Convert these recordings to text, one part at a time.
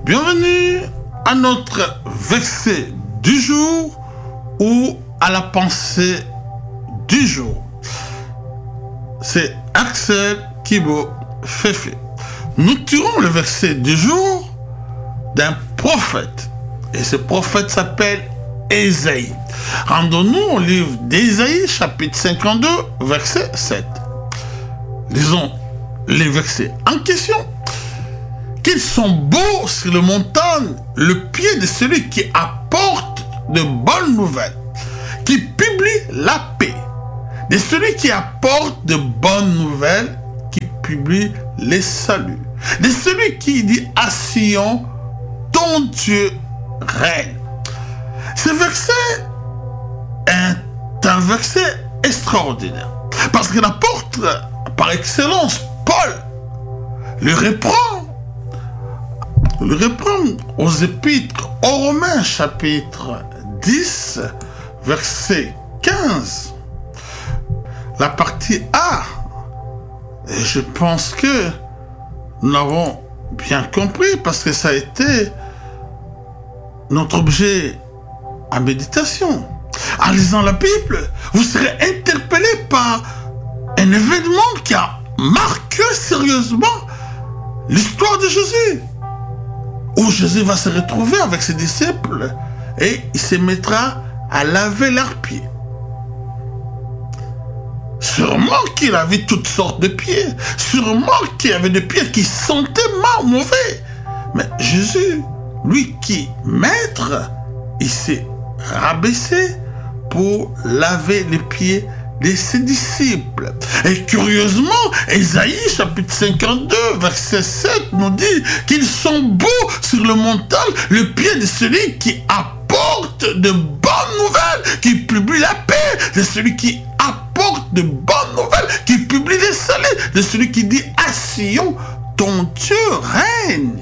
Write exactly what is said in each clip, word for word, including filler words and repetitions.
Bienvenue à notre verset du jour ou à la pensée du jour. C'est Axel Kibo Fefe. Nous tirons le verset du jour d'un prophète. Et ce prophète s'appelle Ésaïe. Rendons-nous au livre d'Ésaïe, chapitre cinquante-deux, verset sept. Lisons les versets en question. Qu'ils sont beaux sur les montagnes, le pied de celui qui apporte de bonnes nouvelles, qui publie la paix, de celui qui apporte de bonnes nouvelles, qui publie les saluts, de celui qui dit à Sion, ton Dieu règne. Ce verset est un verset extraordinaire, parce que l'apôtre par excellence, Paul, le reprend le reprend aux Épîtres aux Romains, chapitre dix, verset quinze. La partie A. Et je pense que nous l'avons bien compris parce que ça a été notre objet à méditation. En lisant la Bible, vous serez interpellé par un événement qui a marqué sérieusement l'histoire de Jésus, où Jésus va se retrouver avec ses disciples et il se mettra à laver leurs pieds. Sûrement qu'il avait toutes sortes de pieds, sûrement qu'il y avait des pieds qui sentaient mal, mauvais. Mais Jésus, lui qui maître, il s'est rabaissé pour laver les pieds de ses disciples. Et curieusement, Ésaïe, chapitre cinquante-deux, verset sept, nous dit qu'ils sont beaux sur le montagne, le pied de celui qui apporte de bonnes nouvelles, qui publie la paix, de celui qui apporte de bonnes nouvelles, qui publie les saluts, de celui qui dit à Sion, ton Dieu règne.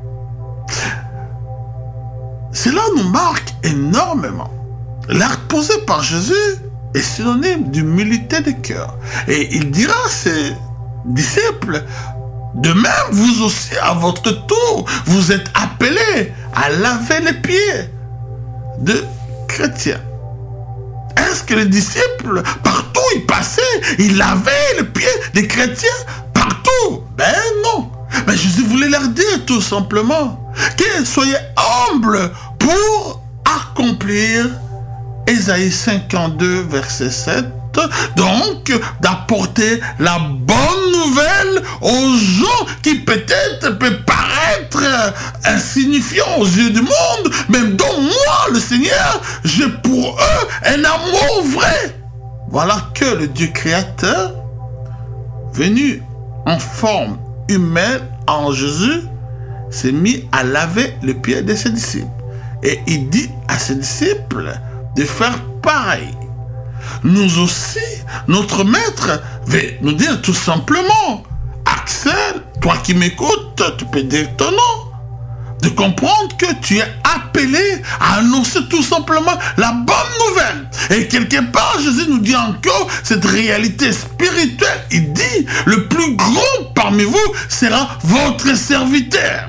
Cela nous marque énormément. L'acte posé par Jésus est synonyme d'humilité de cœur. Et il dira à ses disciples, de même, vous aussi, à votre tour, vous êtes appelés à laver les pieds de chrétiens. Est-ce que les disciples, partout où ils passaient, ils lavaient les pieds des chrétiens? Partout? Ben non. Mais Jésus voulait leur dire tout simplement que soyez humbles pour accomplir Ésaïe cinquante-deux, verset sept, donc d'apporter la bonne nouvelle aux gens qui peut-être peuvent paraître insignifiants aux yeux du monde, mais dont moi, le Seigneur, j'ai pour eux un amour vrai. Voilà que le Dieu créateur, venu en forme humaine en Jésus, s'est mis à laver les pieds de ses disciples. Et il dit à ses disciples de faire pareil. Nous aussi, notre maître veut nous dire tout simplement, Axel, toi qui m'écoutes, tu peux dire ton nom, de comprendre que tu es appelé à annoncer tout simplement la bonne nouvelle. Et quelque part, Jésus nous dit encore cette réalité spirituelle. Il dit, le plus grand parmi vous sera votre serviteur.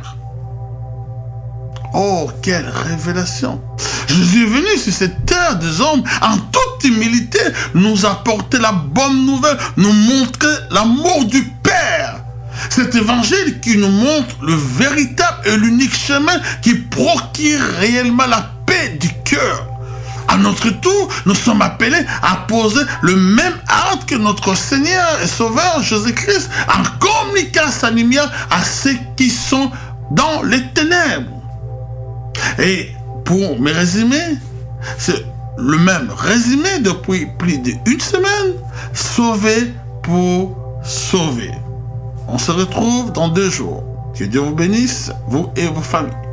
Oh, quelle révélation! Jésus est venu sur cette terre des hommes en toute humilité, nous apporter la bonne nouvelle, nous montrer l'amour du Père. Cet évangile qui nous montre le véritable et l'unique chemin qui procure réellement la paix du cœur. À notre tour, nous sommes appelés à poser le même acte que notre Seigneur et Sauveur Jésus-Christ en communiquant sa lumière à ceux qui sont dans les ténèbres. Et pour me résumer, c'est le même résumé depuis plus d'une semaine, sauver pour sauver. On se retrouve dans deux jours. Que Dieu vous bénisse, vous et vos familles.